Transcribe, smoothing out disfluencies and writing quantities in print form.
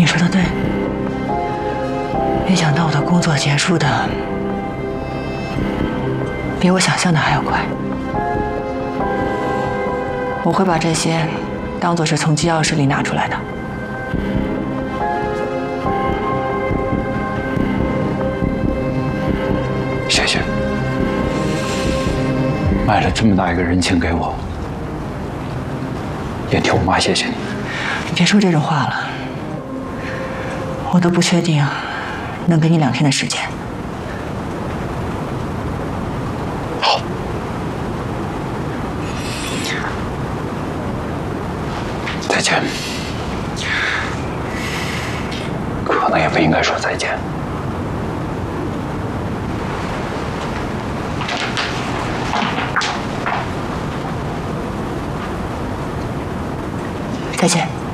你说的对，没想到我的工作结束的比我想象的还要快。我会把这些当作是从机要室里拿出来的。 谢谢，卖了这么大一个人情给我，也替我妈谢谢你。 你别说这种话了，我都不确定能给你2天的时间。 好，再见。可能也不应该说再见。 再见。